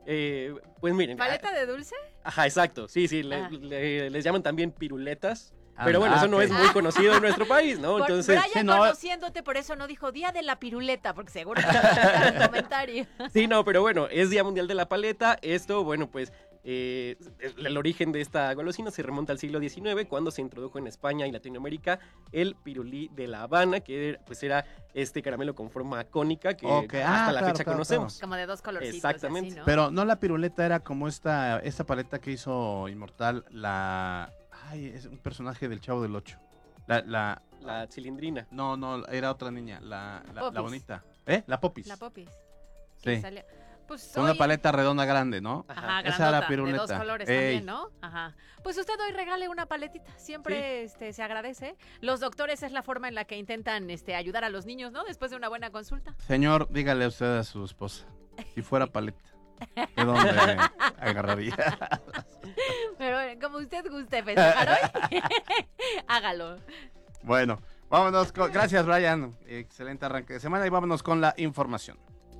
Pues miren. ¿Paleta de dulce? Ajá, exacto. Sí, les llaman también piruletas. Pero bueno, eso no es muy conocido en nuestro país, ¿no? Entonces, Brian, conociéndote, por eso no dijo Día de la Piruleta, porque seguro que va a un comentario. Sí, no, pero bueno, es Día Mundial de la Paleta. Esto, bueno, pues el origen de esta golosina se remonta al siglo XIX, cuando se introdujo en España y Latinoamérica el pirulí de La Habana, que pues era este caramelo con forma cónica que hasta la fecha conocemos. Como de dos colorcitos. Exactamente. Así, ¿no? Pero no, la piruleta era como esta paleta que hizo Inmortal, es un personaje del Chavo del Ocho. La Cilindrina. No, era otra niña, la bonita. La Popis. La Popis. Sí. Pues una paleta redonda grande, ¿no? Ajá, esa era la piruleta. De dos colores también, ¿no? Ajá. Pues usted hoy regale una paletita, siempre se agradece. Los doctores es la forma en la que intentan ayudar a los niños, ¿no? Después de una buena consulta. Señor, dígale usted a su esposa, si fuera paleta, ¿de dónde agarraría? Pero como usted guste festejar hoy, hágalo. Bueno, vámonos con... Gracias, Brian. Excelente arranque de semana y vámonos con la información.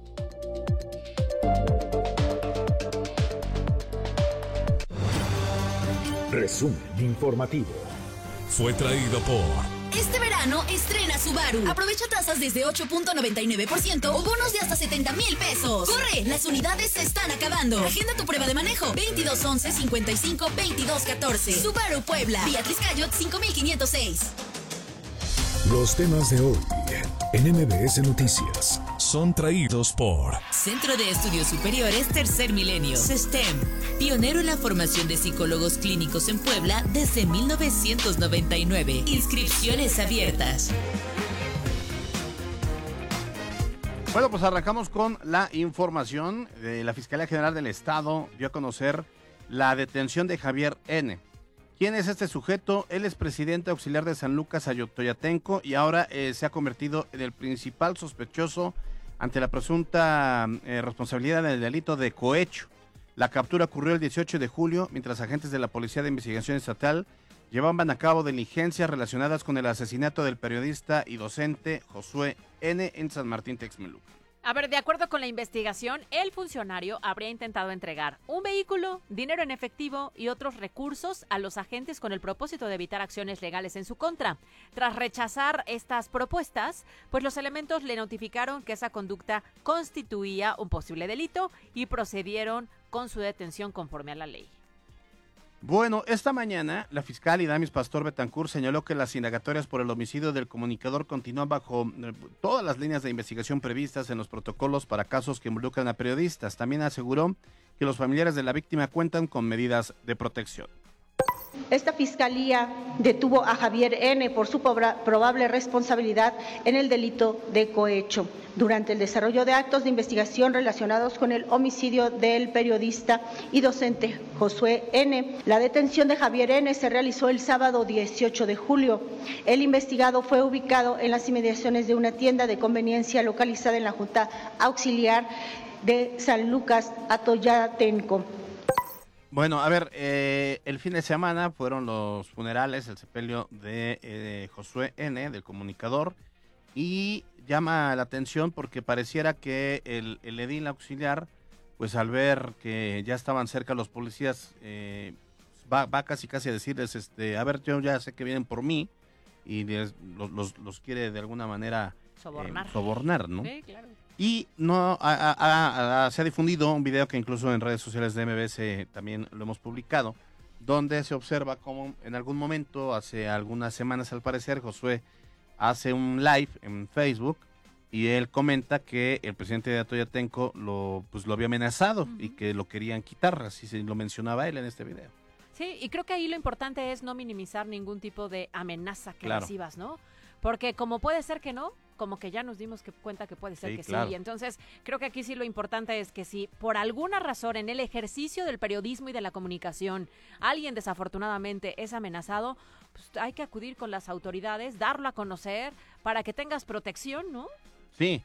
Resumen informativo. Fue traído por... Este verano estrena Subaru. Aprovecha tasas desde 8.99% o bonos de hasta 70,000 pesos. ¡Corre! Las unidades se están acabando. Agenda tu prueba de manejo. 2211-55-2214. Subaru Puebla. Beatriz Cayot 5506. Los temas de hoy en MBS Noticias son traídos por Centro de Estudios Superiores Tercer Milenio, SESTEM, pionero en la formación de psicólogos clínicos en Puebla desde 1999. Inscripciones abiertas. Bueno, pues arrancamos con la información. La Fiscalía General del Estado dio a conocer la detención de Javier N. ¿Quién es este sujeto? Él es presidente auxiliar de San Lucas Ayotoyatenco y ahora se ha convertido en el principal sospechoso ante la presunta responsabilidad del delito de cohecho. La captura ocurrió el 18 de julio mientras agentes de la Policía de Investigación Estatal llevaban a cabo diligencias relacionadas con el asesinato del periodista y docente Josué N. en San Martín Texmelucan. A ver, de acuerdo con la investigación, el funcionario habría intentado entregar un vehículo, dinero en efectivo y otros recursos a los agentes con el propósito de evitar acciones legales en su contra. Tras rechazar estas propuestas, pues los elementos le notificaron que esa conducta constituía un posible delito y procedieron con su detención conforme a la ley. Bueno, esta mañana la fiscal Idamis Pastor Betancourt señaló que las indagatorias por el homicidio del comunicador continúan bajo todas las líneas de investigación previstas en los protocolos para casos que involucran a periodistas. También aseguró que los familiares de la víctima cuentan con medidas de protección. Esta fiscalía detuvo a Javier N. por su probable responsabilidad en el delito de cohecho. Durante el desarrollo de actos de investigación relacionados con el homicidio del periodista y docente Josué N., la detención de Javier N. se realizó el sábado 18 de julio. El investigado fue ubicado en las inmediaciones de una tienda de conveniencia localizada en la Junta Auxiliar de San Lucas Atoyatenco. Bueno, a ver, el fin de semana fueron los funerales, el sepelio de Josué N., del comunicador, y llama la atención porque pareciera que el edil auxiliar, pues al ver que ya estaban cerca los policías, va casi a decirles, a ver, yo ya sé que vienen por mí, y los quiere de alguna manera sobornar, ¿no? Sí, claro. Y no se ha difundido un video que incluso en redes sociales de MBS también lo hemos publicado, donde se observa cómo en algún momento, hace algunas semanas al parecer, Josué hace un live en Facebook y él comenta que el presidente de Atoyatenco lo había amenazado y que lo querían quitar, así se lo mencionaba él en este video. Sí, y creo que ahí lo importante es no minimizar ningún tipo de amenaza que recibas, ¿no? Porque como puede ser que no, como que ya nos dimos cuenta que puede ser que sí. Y entonces creo que aquí sí lo importante es que si por alguna razón en el ejercicio del periodismo y de la comunicación alguien desafortunadamente es amenazado, pues hay que acudir con las autoridades, darlo a conocer para que tengas protección, ¿no? Sí.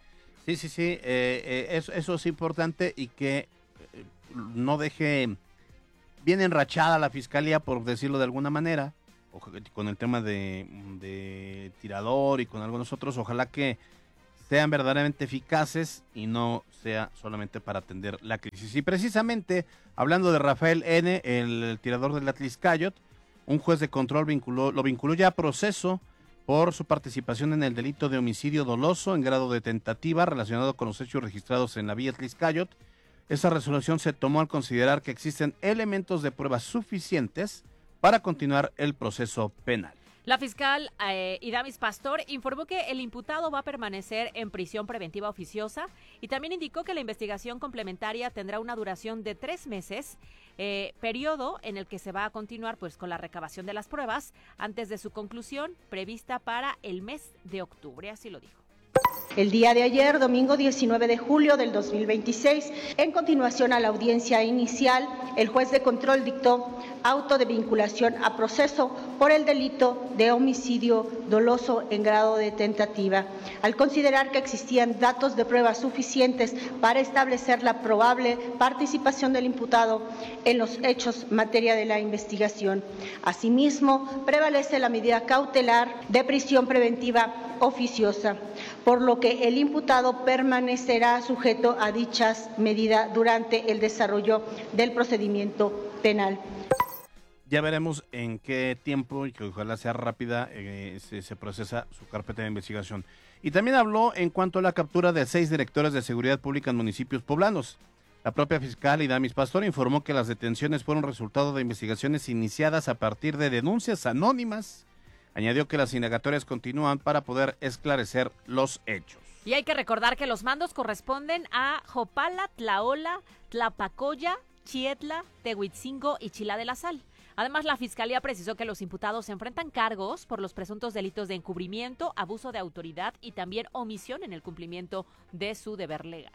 Eso es importante y que no deje bien enrachada la fiscalía, por decirlo de alguna manera, con el tema de tirador y con algunos otros. Ojalá que sean verdaderamente eficaces y no sea solamente para atender la crisis. Y precisamente, hablando de Rafael N., el tirador del Atliscayot, un juez de control lo vinculó ya a proceso por su participación en el delito de homicidio doloso en grado de tentativa relacionado con los hechos registrados en la vía Atliscayot. Esa resolución se tomó al considerar que existen elementos de pruebas suficientes para continuar el proceso penal. La fiscal Idamis Pastor informó que el imputado va a permanecer en prisión preventiva oficiosa y también indicó que la investigación complementaria tendrá una duración de 3 meses, periodo en el que se va a continuar pues con la recabación de las pruebas antes de su conclusión prevista para el mes de octubre, así lo dijo. El día de ayer, domingo 19 de julio del 2026, en continuación a la audiencia inicial, el juez de control dictó auto de vinculación a proceso por el delito de homicidio doloso en grado de tentativa, al considerar que existían datos de prueba suficientes para establecer la probable participación del imputado en los hechos materia de la investigación. Asimismo, prevalece la medida cautelar de prisión preventiva oficiosa, por lo que el imputado permanecerá sujeto a dichas medidas durante el desarrollo del procedimiento penal. Ya veremos en qué tiempo, y que ojalá sea rápida, se procesa su carpeta de investigación. Y también habló en cuanto a la captura de 6 directores de seguridad pública en municipios poblanos. La propia fiscal Idamis Pastor informó que las detenciones fueron resultado de investigaciones iniciadas a partir de denuncias anónimas. Añadió que las indagatorias continúan para poder esclarecer los hechos. Y hay que recordar que los mandos corresponden a Jopala, Tlaola, Tlapacoya, Chietla, Tehuitzingo y Chilá de la Sal. Además, la Fiscalía precisó que los imputados se enfrentan cargos por los presuntos delitos de encubrimiento, abuso de autoridad y también omisión en el cumplimiento de su deber legal.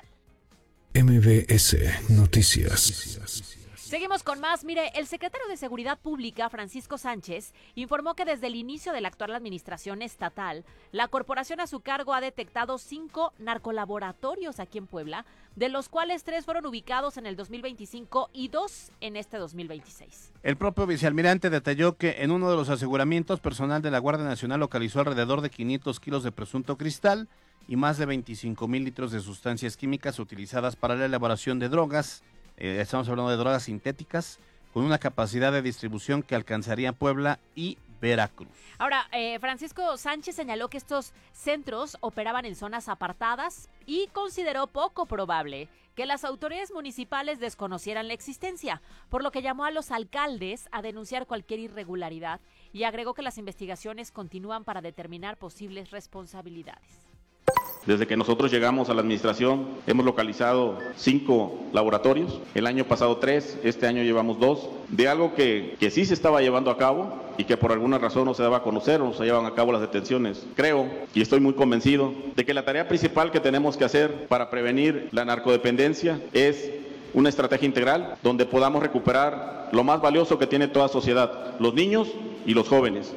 MBS Noticias. Seguimos con más. Mire, el secretario de Seguridad Pública, Francisco Sánchez, informó que desde el inicio de la actual administración estatal, la corporación a su cargo ha detectado 5 narcolaboratorios aquí en Puebla, de los cuales 3 fueron ubicados en el 2025 y 2 en este 2026. El propio vicealmirante detalló que en uno de los aseguramientos, personal de la Guardia Nacional localizó alrededor de 500 kilos de presunto cristal y más de 25,000 litros de sustancias químicas utilizadas para la elaboración de drogas. Estamos hablando de drogas sintéticas con una capacidad de distribución que alcanzaría Puebla y Veracruz. Ahora, Francisco Sánchez señaló que estos centros operaban en zonas apartadas y consideró poco probable que las autoridades municipales desconocieran la existencia, por lo que llamó a los alcaldes a denunciar cualquier irregularidad y agregó que las investigaciones continúan para determinar posibles responsabilidades. Desde que nosotros llegamos a la administración hemos localizado 5 laboratorios, el año pasado 3, este año llevamos 2, de algo que sí se estaba llevando a cabo y que por alguna razón no se daba a conocer o no se llevaban a cabo las detenciones. Creo y estoy muy convencido de que la tarea principal que tenemos que hacer para prevenir la narcodependencia es una estrategia integral donde podamos recuperar lo más valioso que tiene toda sociedad, los niños y los jóvenes.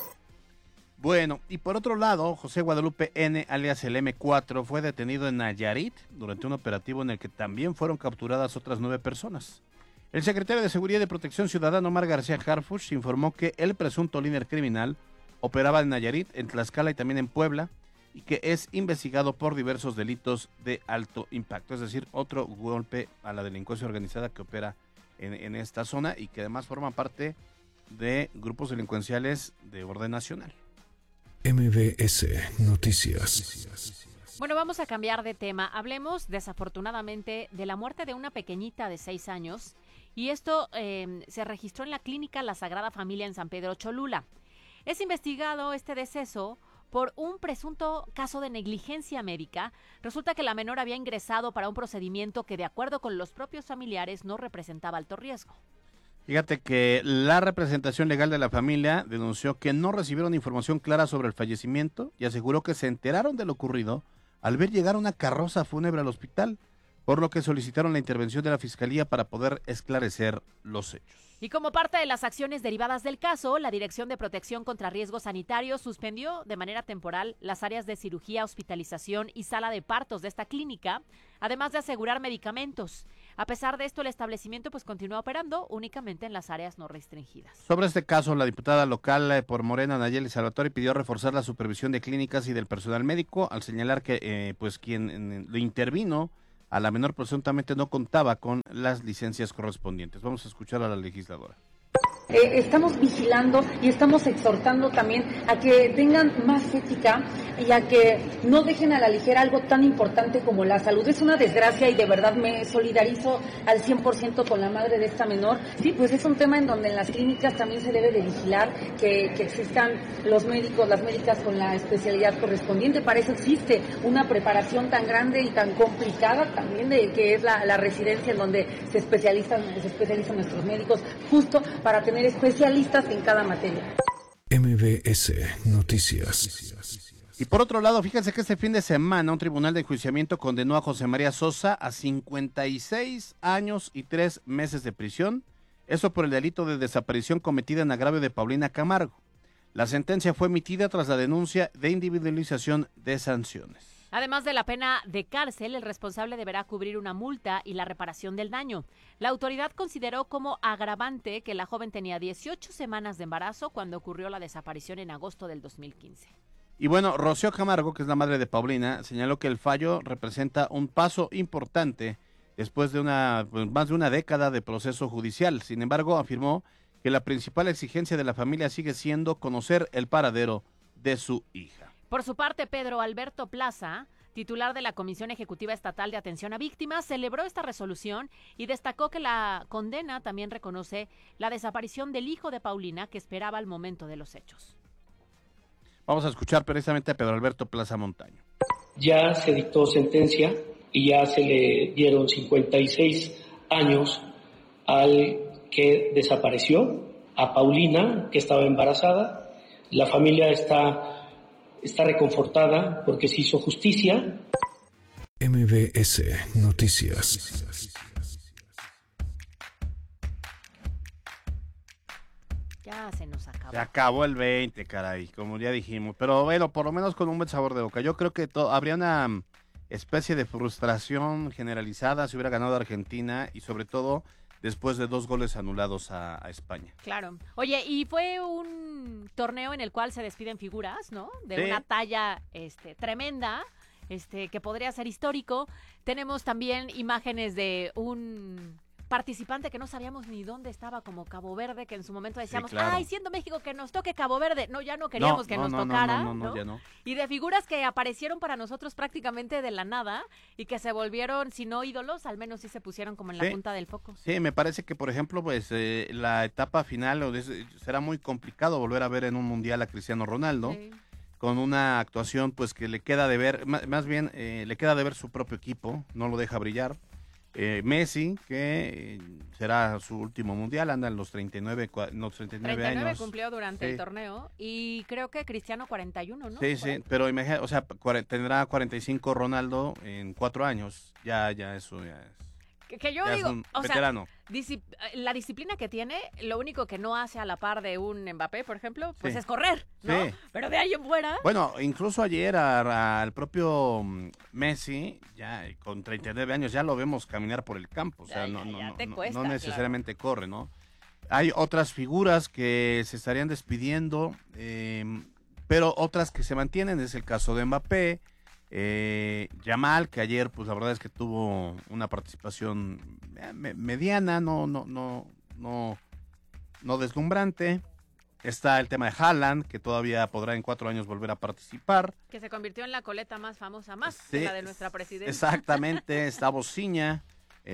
Bueno, y por otro lado, José Guadalupe N., alias el M4, fue detenido en Nayarit durante un operativo en el que también fueron capturadas otras 9 personas. El secretario de Seguridad y Protección Ciudadana, Omar García Harfuch, informó que el presunto líder criminal operaba en Nayarit, en Tlaxcala y también en Puebla, y que es investigado por diversos delitos de alto impacto, es decir, otro golpe a la delincuencia organizada que opera en esta zona y que además forma parte de grupos delincuenciales de orden nacional. MBS Noticias. Bueno, vamos a cambiar de tema. Hablemos, desafortunadamente, de la muerte de una pequeñita de 6 años. Y esto se registró en la clínica La Sagrada Familia en San Pedro Cholula. Es investigado este deceso por un presunto caso de negligencia médica. Resulta que la menor había ingresado para un procedimiento que, de acuerdo con los propios familiares, no representaba alto riesgo. Fíjate que la representación legal de la familia denunció que no recibieron información clara sobre el fallecimiento y aseguró que se enteraron de lo ocurrido al ver llegar una carroza fúnebre al hospital, por lo que solicitaron la intervención de la Fiscalía para poder esclarecer los hechos. Y como parte de las acciones derivadas del caso, la Dirección de Protección contra Riesgos Sanitarios suspendió de manera temporal las áreas de cirugía, hospitalización y sala de partos de esta clínica, además de asegurar medicamentos. A pesar de esto, el establecimiento pues continúa operando únicamente en las áreas no restringidas. Sobre este caso, la diputada local por Morena, Nayeli Salvatore, pidió reforzar la supervisión de clínicas y del personal médico al señalar que pues quien lo intervino a la menor presuntamente no contaba con las licencias correspondientes. Vamos a escuchar a la legisladora. Estamos vigilando y estamos exhortando también a que tengan más ética y a que no dejen a la ligera algo tan importante como la salud. Es una desgracia y de verdad me solidarizo al 100% con la madre de esta menor. Sí, pues es un tema en donde en las clínicas también se debe de vigilar que existan los médicos, las médicas con la especialidad correspondiente. Para eso existe una preparación tan grande y tan complicada también de que es la residencia en donde se especializan nuestros médicos, justo para tener especialistas en cada materia. MBS Noticias. Y por otro lado, fíjense que este fin de semana un tribunal de enjuiciamiento condenó a José María Sosa a 56 años y 3 meses de prisión, eso por el delito de desaparición cometida en agravio de Paulina Camargo. La sentencia fue emitida tras la denuncia de individualización de sanciones. Además de la pena de cárcel, el responsable deberá cubrir una multa y la reparación del daño. La autoridad consideró como agravante que la joven tenía 18 semanas de embarazo cuando ocurrió la desaparición en agosto del 2015. Y bueno, Rocío Camargo, que es la madre de Paulina, señaló que el fallo representa un paso importante después de más de una década de proceso judicial. Sin embargo, afirmó que la principal exigencia de la familia sigue siendo conocer el paradero de su hija. Por su parte, Pedro Alberto Plaza, titular de la Comisión Ejecutiva Estatal de Atención a Víctimas, celebró esta resolución y destacó que la condena también reconoce la desaparición del hijo de Paulina que esperaba al momento de los hechos. Vamos a escuchar precisamente a Pedro Alberto Plaza Montaño. Ya se dictó sentencia y ya se le dieron 56 años al que desapareció, a Paulina, que estaba embarazada. La familia está reconfortada porque se hizo justicia. MBS Noticias. Ya se nos acabó. Se acabó el 20, caray, como ya dijimos. Pero bueno, por lo menos con un buen sabor de boca. Yo creo que habría una especie de frustración generalizada si hubiera ganado Argentina y sobre todo después de 2 goles anulados a España. Claro. Oye, y fue un torneo en el cual se despiden figuras, ¿no? De sí. Una talla tremenda, que podría ser histórico. Tenemos también imágenes de un participante que no sabíamos ni dónde estaba, como Cabo Verde, que en su momento decíamos, sí, claro, ay, siendo México que nos toque Cabo Verde. No, ya no queríamos que nos tocara. No, ya no. Y de figuras que aparecieron para nosotros prácticamente de la nada y que se volvieron, si no ídolos, al menos sí se pusieron como en la punta del foco. Sí, me parece que, por ejemplo, pues la etapa final será muy complicado volver a ver en un mundial a Cristiano Ronaldo. Sí. Con una actuación pues que le queda de ver, más bien le queda de ver su propio equipo, no lo deja brillar. Messi, que será su último mundial, anda en los 39 años. Cumplió durante el torneo y creo que Cristiano 41, ¿no? Sí, pero imagínate, o sea, tendrá 45 Ronaldo en 4 años, ya eso ya es. Que yo digo, o veterano. Sea, la disciplina que tiene, lo único que no hace a la par de un Mbappé, por ejemplo, pues es correr, ¿no? Sí. Pero de ahí en fuera. Bueno, incluso ayer al propio Messi, ya con 39 años, ya lo vemos caminar por el campo, o sea, no necesariamente corre, ¿no? Hay otras figuras que se estarían despidiendo, pero otras que se mantienen, es el caso de Mbappé. Yamal, que ayer pues la verdad es que tuvo una participación mediana, no deslumbrante. Está el tema de Haaland, que todavía podrá en 4 años volver a participar. Que se convirtió en la coleta más famosa, que la de nuestra presidenta. Exactamente, está Bociña,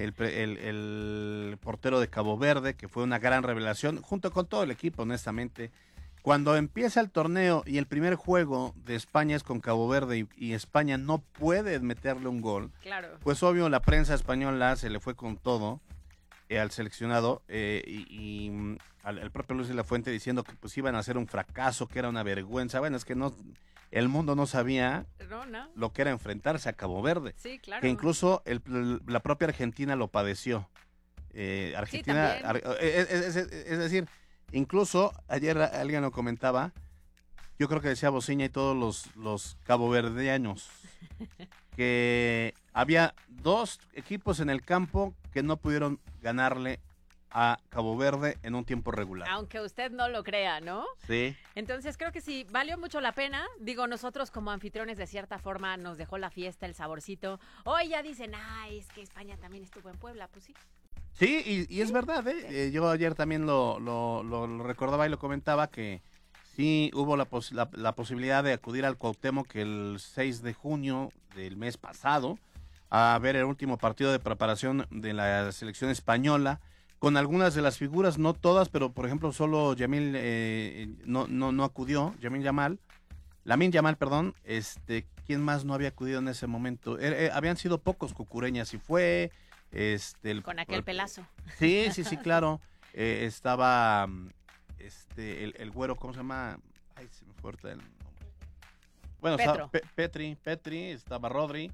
el portero de Cabo Verde, que fue una gran revelación, junto con todo el equipo, honestamente. Cuando empieza el torneo y el primer juego de España es con Cabo Verde y España no puede meterle un gol, claro, pues obvio la prensa española se le fue con todo al seleccionado y al propio Luis de la Fuente diciendo que pues iban a hacer un fracaso, que era una vergüenza. Bueno, es que el mundo no sabía lo que era enfrentarse a Cabo Verde. Sí, claro. Que incluso la propia Argentina lo padeció. Argentina, sí, es decir, incluso ayer alguien lo comentaba, yo creo que decía Bociña y todos los caboverdianos, que había 2 equipos en el campo que no pudieron ganarle a Cabo Verde en un tiempo regular. Aunque usted no lo crea, ¿no? Sí. Entonces creo que sí, valió mucho la pena. Digo, nosotros como anfitriones de cierta forma nos dejó la fiesta, el saborcito. Hoy ya dicen, es que España también estuvo en Puebla, pues sí. Sí, y es verdad, ¿eh? Yo ayer también lo recordaba y lo comentaba que sí hubo la posibilidad de acudir al Cuauhtémoc el 6 de junio del mes pasado a ver el último partido de preparación de la selección española, con algunas de las figuras, no todas, pero por ejemplo solo Lamine Yamal, acudió, perdón, ¿quién más no había acudido en ese momento? Habían sido pocos, Cucureña sí fue, con aquel pelazo. Sí, claro, estaba el güero, ¿cómo se llama? Ay, se me fue ahorita el nombre. Bueno, estaba Petri, estaba Rodri,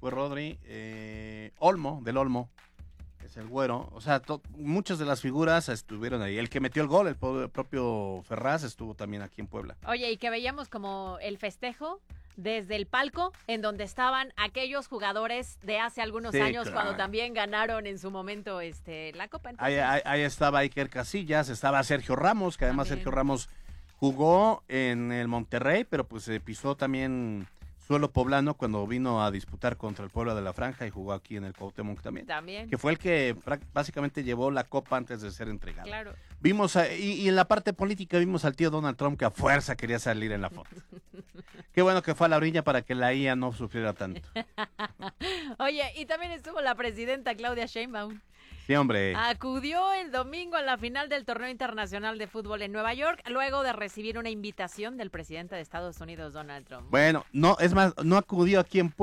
Olmo, del Olmo. Es el güero, o sea, muchas de las figuras estuvieron ahí. El que metió el gol, el propio Ferraz, estuvo también aquí en Puebla. Oye, y que veíamos como el festejo desde el palco en donde estaban aquellos jugadores de hace algunos años, claro, cuando también ganaron en su momento la Copa. Entonces, ahí estaba Iker Casillas, estaba Sergio Ramos, que además también. Sergio Ramos jugó en el Monterrey, pero pues pisó también suelo poblano cuando vino a disputar contra el Puebla de la Franja y jugó aquí en el Cuauhtémoc también. Que fue el que básicamente llevó la copa antes de ser entregada. Claro. Vimos, y en la parte política vimos al tío Donald Trump que a fuerza quería salir en la foto. Qué bueno que fue a la orilla para que la IA no sufriera tanto. Oye, y también estuvo la presidenta Claudia Sheinbaum. Sí, hombre. Acudió el domingo a la final del Torneo Internacional de Fútbol en Nueva York, luego de recibir una invitación del presidente de Estados Unidos, Donald Trump. Bueno, es más, no acudió aquí en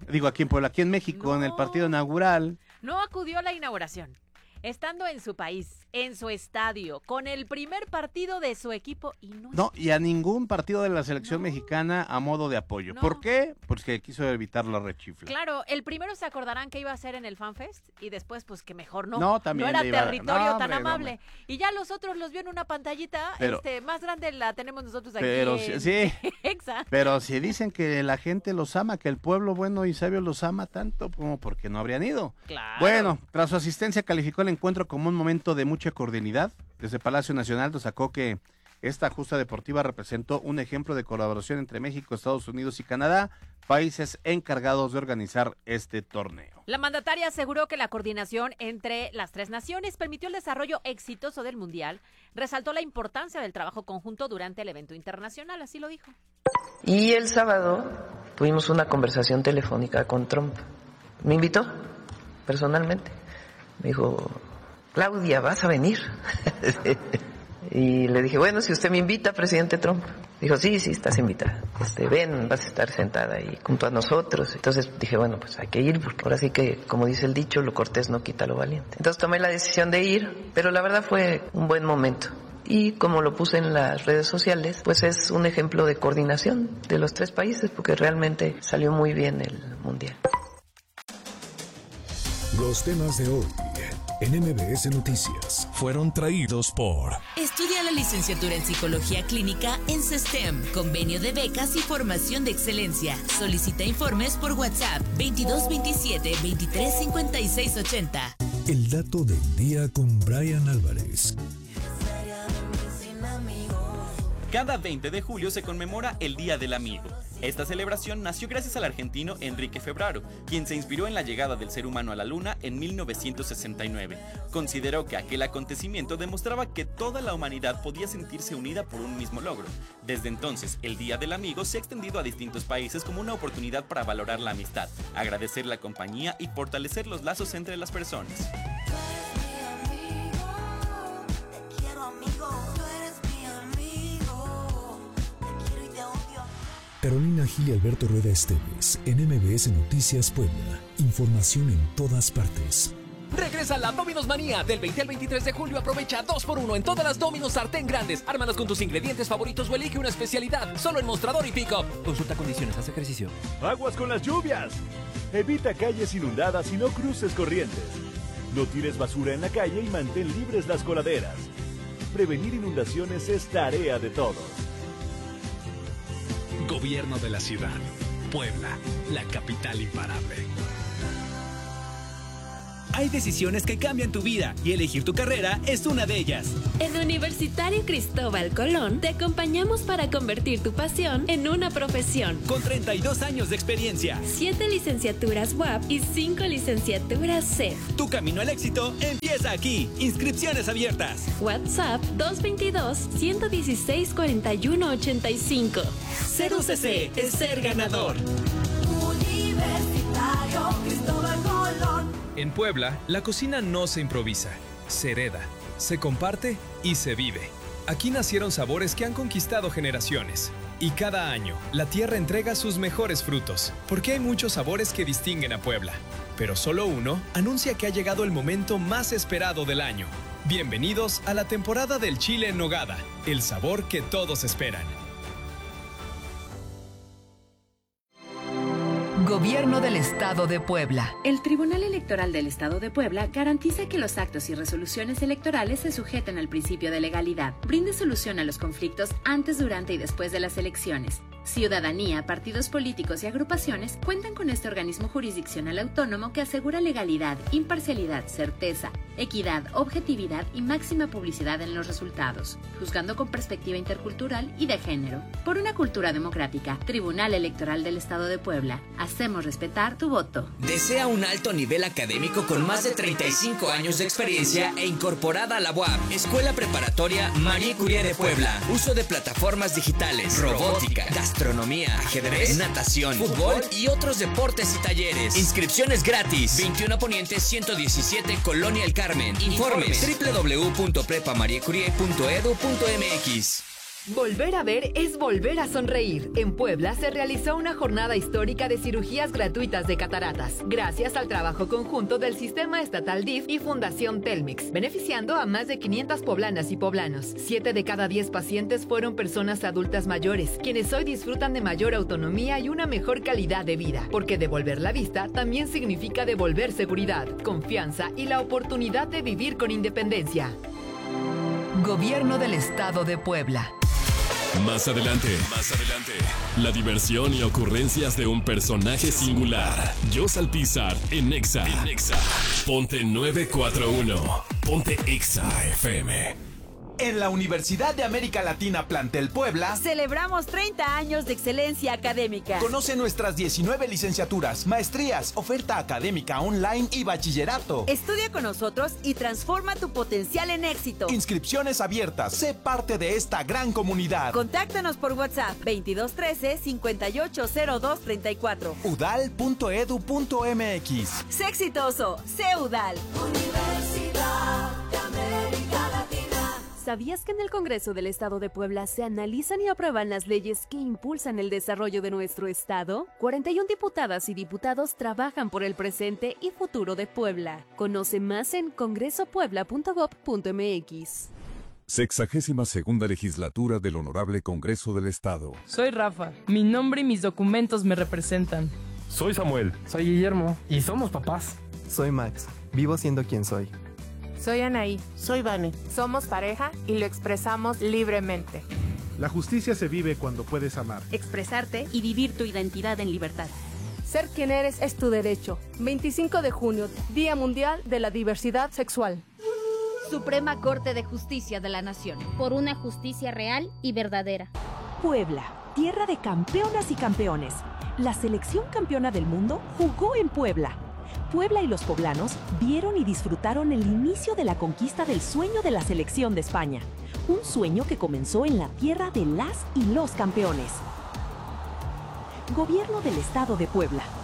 México, en el partido inaugural. No acudió a la inauguración. Estando en su país, en su estadio, con el primer partido de su equipo y a ningún partido de la selección mexicana a modo de apoyo. No. ¿Por qué? Porque quiso evitar la rechifla. Claro, el primero se acordarán que iba a ser en el FanFest y después pues que mejor no era territorio tan amable. Y ya los otros los vio en una pantallita, más grande la tenemos nosotros aquí. Pero sí. Pero si dicen que la gente los ama, que el pueblo bueno y sabio los ama tanto, como porque no habrían ido. Claro. Bueno, tras su asistencia calificó el encuentro como un momento de mucha cordialidad. Desde Palacio Nacional destacó que esta justa deportiva representó un ejemplo de colaboración entre México, Estados Unidos y Canadá, países encargados de organizar este torneo. La mandataria aseguró que la coordinación entre las tres naciones permitió el desarrollo exitoso del Mundial, resaltó la importancia del trabajo conjunto durante el evento internacional, así lo dijo. Y el sábado tuvimos una conversación telefónica con Trump. Me invitó personalmente. Me dijo, Claudia, ¿vas a venir? Y le dije, bueno, si usted me invita, presidente Trump. Dijo, sí, estás invitada. Ven, vas a estar sentada ahí junto a nosotros. Entonces dije, bueno, pues hay que ir, porque ahora sí que, como dice el dicho, lo cortés no quita lo valiente. Entonces tomé la decisión de ir, pero la verdad fue un buen momento. Y como lo puse en las redes sociales, pues es un ejemplo de coordinación de los tres países, porque realmente salió muy bien el Mundial. Los temas de hoy en MBS Noticias fueron traídos por... Estudia la licenciatura en Psicología Clínica en STEM. Convenio de becas y formación de excelencia. Solicita informes por WhatsApp 2227-235680. El dato del día con Brian Álvarez. Cada 20 de julio se conmemora el Día del Amigo. Esta celebración nació gracias al argentino Enrique Ferraro, quien se inspiró en la llegada del ser humano a la Luna en 1969. Consideró que aquel acontecimiento demostraba que toda la humanidad podía sentirse unida por un mismo logro. Desde entonces, el Día del Amigo se ha extendido a distintos países como una oportunidad para valorar la amistad, agradecer la compañía y fortalecer los lazos entre las personas. Carolina Gil y Alberto Rueda Esteves, en MBS Noticias Puebla. Información en todas partes. Regresa la Domino's Manía. Del 20 al 23 de julio aprovecha 2x1 en todas las Domino's sartén grandes. Ármalas con tus ingredientes favoritos o elige una especialidad. Solo en Mostrador y Pick-up. Consulta condiciones, haz ejercicio. Aguas con las lluvias. Evita calles inundadas y no cruces corrientes. No tires basura en la calle y mantén libres las coladeras. Prevenir inundaciones es tarea de todos. Gobierno de la ciudad. Puebla, la capital imparable. Hay decisiones que cambian tu vida y elegir tu carrera es una de ellas. En Universitario Cristóbal Colón te acompañamos para convertir tu pasión en una profesión. Con 32 años de experiencia. 7 licenciaturas UAP y 5 licenciaturas CEF. Tu camino al éxito empieza aquí. Inscripciones abiertas. WhatsApp 222-116-4185. Ser UCC es ser ganador. Universitario Cristóbal Colón. En Puebla, la cocina no se improvisa, se hereda, se comparte y se vive. Aquí nacieron sabores que han conquistado generaciones. Y cada año, la tierra entrega sus mejores frutos, porque hay muchos sabores que distinguen a Puebla. Pero solo uno anuncia que ha llegado el momento más esperado del año. Bienvenidos a la temporada del chile en nogada, el sabor que todos esperan. Gobierno del Estado de Puebla. El Tribunal Electoral del Estado de Puebla garantiza que los actos y resoluciones electorales se sujeten al principio de legalidad. Brinde solución a los conflictos antes, durante y después de las elecciones. Ciudadanía, partidos políticos y agrupaciones cuentan con este organismo jurisdiccional autónomo que asegura legalidad, imparcialidad, certeza, equidad, objetividad y máxima publicidad en los resultados, juzgando con perspectiva intercultural y de género. Por una cultura democrática, Tribunal Electoral del Estado de Puebla. Hacemos respetar tu voto. Desea un alto nivel académico con más de 35 años de experiencia e incorporada a la UAP. Escuela Preparatoria Marie Curie de Puebla. Uso de plataformas digitales, robótica, gastronomía, ajedrez, natación, fútbol y otros deportes y talleres. Inscripciones gratis. 21 Poniente 117, Colonia El Carmen. Informes www.prepamariecurie.edu.mx. Volver a ver es volver a sonreír. En Puebla se realizó una jornada histórica de cirugías gratuitas de cataratas, gracias al trabajo conjunto del Sistema Estatal DIF y Fundación Telmex, beneficiando a más de 500 poblanas y poblanos. 7 de cada 10 pacientes fueron personas adultas mayores, quienes hoy disfrutan de mayor autonomía y una mejor calidad de vida, porque devolver la vista también significa devolver seguridad, confianza y la oportunidad de vivir con independencia. Gobierno del Estado de Puebla. Más adelante, la diversión y ocurrencias de un personaje singular. Jos Alpizar en Exa. Ponte 941. Ponte Exa FM. En la Universidad de América Latina Plantel Puebla celebramos 30 años de excelencia académica. Conoce nuestras 19 licenciaturas, maestrías, oferta académica online y bachillerato. Estudia con nosotros y transforma tu potencial en éxito. Inscripciones abiertas. Sé parte de esta gran comunidad. Contáctanos por WhatsApp 2213-580234. udal.edu.mx. Sé exitoso, sé UDAL. Universidad de América Latina. ¿Sabías que en el Congreso del Estado de Puebla se analizan y aprueban las leyes que impulsan el desarrollo de nuestro estado? 41 diputadas y diputados trabajan por el presente y futuro de Puebla. Conoce más en congresopuebla.gov.mx. 62ª Legislatura del Honorable Congreso del Estado. Soy Rafa. Mi nombre y mis documentos me representan. Soy Samuel. Soy Guillermo. Y somos papás. Soy Max. Vivo siendo quien soy. Soy Anaí. Soy Vane. Somos pareja y lo expresamos libremente. La justicia se vive cuando puedes amar, expresarte y vivir tu identidad en libertad. Ser quien eres es tu derecho. 25 de junio, Día Mundial de la Diversidad Sexual. Suprema Corte de Justicia de la Nación. Por una justicia real y verdadera. Puebla, tierra de campeonas y campeones. La selección campeona del mundo jugó en Puebla. Puebla y los poblanos vieron y disfrutaron el inicio de la conquista del sueño de la selección de España. Un sueño que comenzó en la tierra de las y los campeones. Gobierno del Estado de Puebla.